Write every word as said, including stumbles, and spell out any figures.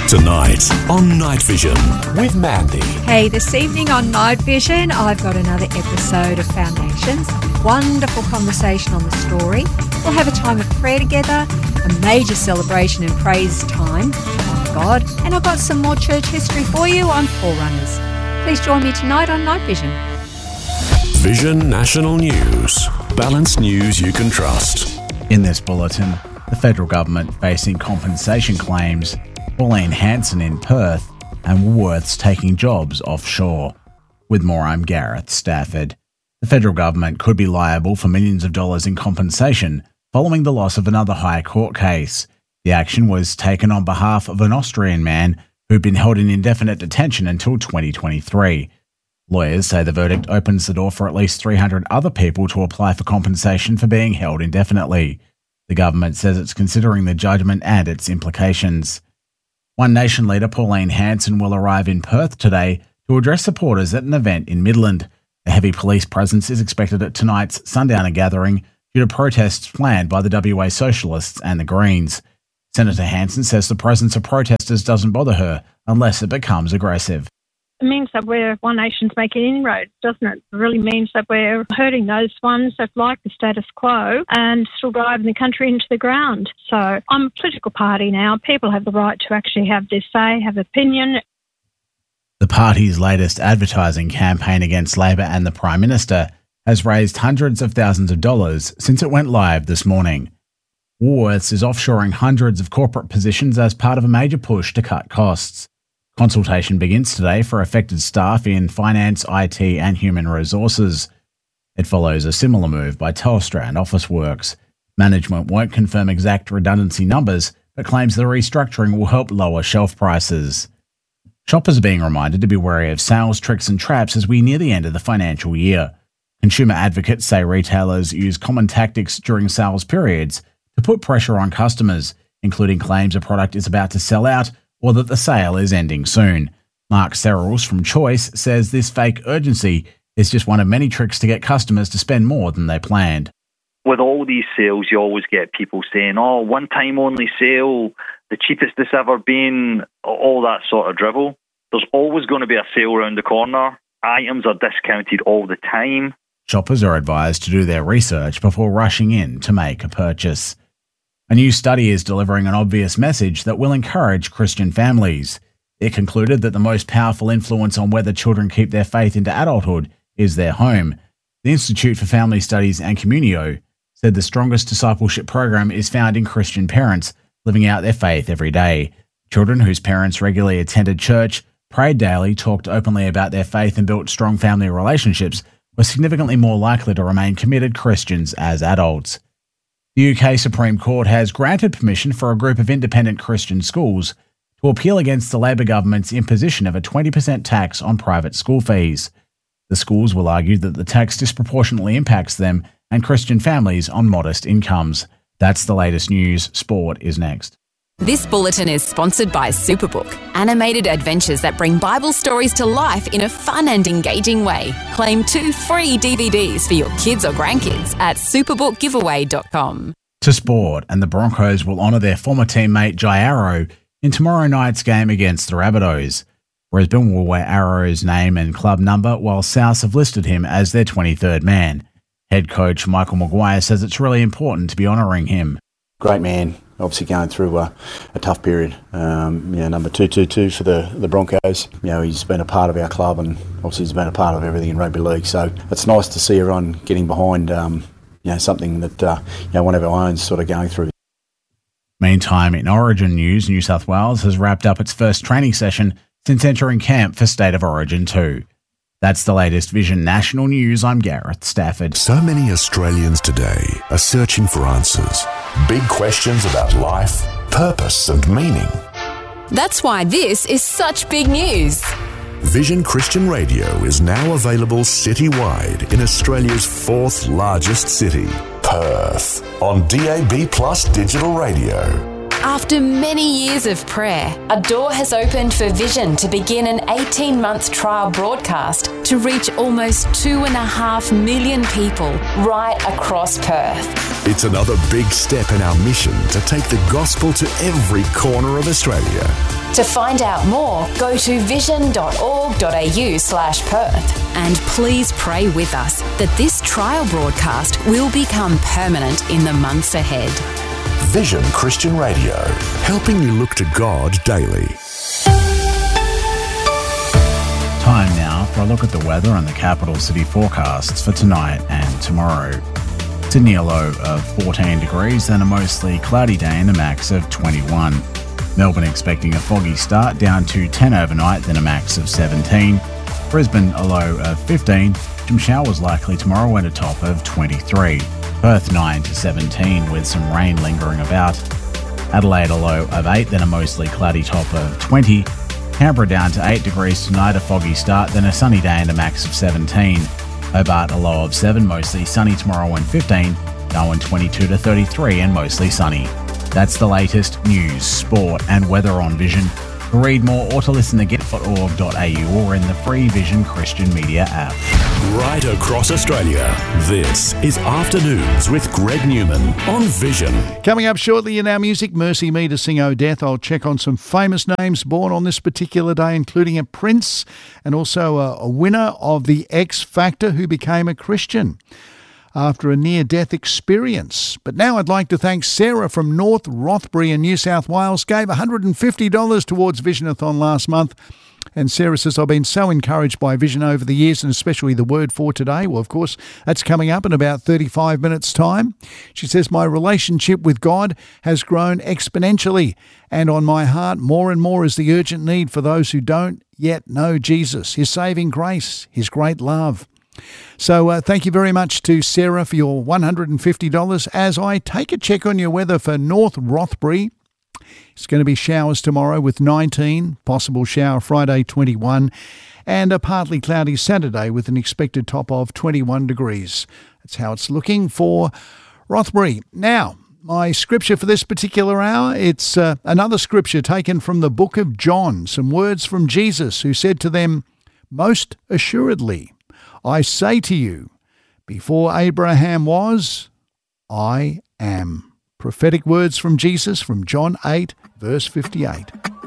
Tonight on Night Vision with Mandy. Hey, this evening on Night Vision, I've got another episode of Foundations. Wonderful conversation on the story. We'll have a time of prayer together, a major celebration and praise time to God, and I've got some more church history for you on Forerunners. Please join me tonight on Night Vision. Vision National News. Balanced news you can trust. In this bulletin, the federal government facing compensation claims, Pauline Hanson in Perth, and Woolworths taking jobs offshore. With more, I'm Gareth Stafford. The federal government could be liable for millions of dollars in compensation following the loss of another High Court case. The action was taken on behalf of an Austrian man who'd been held in indefinite detention until twenty twenty-three. Lawyers say the verdict opens the door for at least three hundred other people to apply for compensation for being held indefinitely. The government says it's considering the judgment and its implications. One Nation leader Pauline Hanson will arrive in Perth today to address supporters at an event in Midland. A heavy police presence is expected at tonight's Sundowner gathering due to protests planned by the W A Socialists and the Greens. Senator Hanson says the presence of protesters doesn't bother her unless it becomes aggressive. It means that we're One Nation's making inroads, doesn't it? It really means that we're hurting those ones that like the status quo and still driving the country into the ground. So I'm a political party now. People have the right to actually have their say, have opinion. The party's latest advertising campaign against Labor and the Prime Minister has raised hundreds of thousands of dollars since it went live this morning. Woolworths is offshoring hundreds of corporate positions as part of a major push to cut costs. Consultation begins today for affected staff in finance, I T and human resources. It follows a similar move by Telstra and Officeworks. Management won't confirm exact redundancy numbers, but claims the restructuring will help lower shelf prices. Shoppers are being reminded to be wary of sales tricks and traps as we near the end of the financial year. Consumer advocates say retailers use common tactics during sales periods to put pressure on customers, including claims a product is about to sell out or that the sale is ending soon. Mark Serrels from Choice says this fake urgency is just one of many tricks to get customers to spend more than they planned. With all these sales, you always get people saying, oh, one-time only sale, the cheapest it's ever been, all that sort of drivel. There's always going to be a sale around the corner. Items are discounted all the time. Shoppers are advised to do their research before rushing in to make a purchase. A new study is delivering an obvious message that will encourage Christian families. It concluded that the most powerful influence on whether children keep their faith into adulthood is their home. The Institute for Family Studies and Communio said the strongest discipleship program is found in Christian parents living out their faith every day. Children whose parents regularly attended church, prayed daily, talked openly about their faith and built strong family relationships were significantly more likely to remain committed Christians as adults. The U K Supreme Court has granted permission for a group of independent Christian schools to appeal against the Labor government's imposition of a twenty percent tax on private school fees. The schools will argue that the tax disproportionately impacts them and Christian families on modest incomes. That's the latest news. Sport is next. This bulletin is sponsored by Superbook, animated adventures that bring Bible stories to life in a fun and engaging way. Claim two free D V Ds for your kids or grandkids at superbook giveaway dot com. To sport, and the Broncos will honour their former teammate Jai Arrow in tomorrow night's game against the Rabbitohs. Brisbane will wear Arrow's name and club number, while South have listed him as their twenty-third man. Head coach Michael Maguire says it's really important to be honouring him. Great man. Obviously going through a, a tough period. Um, you know, number two two two for the, the Broncos. You know, he's been a part of our club and obviously he's been a part of everything in rugby league. So it's nice to see everyone getting behind, um, you know, something that uh, you know one of our own sort of going through. Meantime, in Origin news, New South Wales has wrapped up its first training session since entering camp for State of Origin two. That's the latest Vision National News. I'm Gareth Stafford. So many Australians today are searching for answers. Big questions about life, purpose and meaning. That's why this is such big news. Vision Christian Radio is now available citywide in Australia's fourth largest city, Perth, on D A B Plus digital radio. After many years of prayer, a door has opened for Vision to begin an eighteen-month trial broadcast to reach almost two and a half million people right across Perth. It's another big step in our mission to take the gospel to every corner of Australia. To find out more, go to vision.org.au slash Perth. And please pray with us that this trial broadcast will become permanent in the months ahead. Vision Christian Radio, helping you look to God daily. Time now for a look at the weather and the capital city forecasts for tonight and tomorrow. Sydney a low of fourteen degrees, then a mostly cloudy day and a max of twenty-one. Melbourne expecting a foggy start, down to ten overnight, then a max of seventeen. Brisbane a low of fifteen. Some showers likely tomorrow and a top of twenty-three. Perth nine to seventeen with some rain lingering about. Adelaide a low of eight, then a mostly cloudy top of twenty. Canberra down to eight degrees tonight, a foggy start, then a sunny day and a max of seventeen. Hobart a low of seven, mostly sunny tomorrow and fifteen. Darwin twenty-two to thirty-three and mostly sunny. That's the latest news, sport and weather on Vision. To read more or to listen again, dot org dot a u or in the free Vision Christian Media app. Right across Australia, this is Afternoons with Greg Newman on Vision. Coming up shortly in our music, Mercy Me to Sing O Death. I'll check on some famous names born on this particular day, including a prince and also a, a winner of the X Factor who became a Christian after a near-death experience. But now I'd like to thank Sarah from North Rothbury in New South Wales. Gave one hundred fifty dollars towards Visionathon last month. And Sarah says, I've been so encouraged by Vision over the years, and especially the word for today. Well, of course, that's coming up in about thirty-five minutes' time. She says, my relationship with God has grown exponentially, and on my heart more and more is the urgent need for those who don't yet know Jesus, his saving grace, his great love. So uh, thank you very much to Sarah for your one hundred fifty dollars. As I take a check on your weather for North Rothbury, it's going to be showers tomorrow with nineteen, possible shower Friday twenty-one, and a partly cloudy Saturday with an expected top of twenty-one degrees. That's how it's looking for Rothbury. Now, my scripture for this particular hour, it's uh, another scripture taken from the book of John, some words from Jesus who said to them, most assuredly, I say to you, before Abraham was, I am. Prophetic words from Jesus from John eight, verse fifty-eight.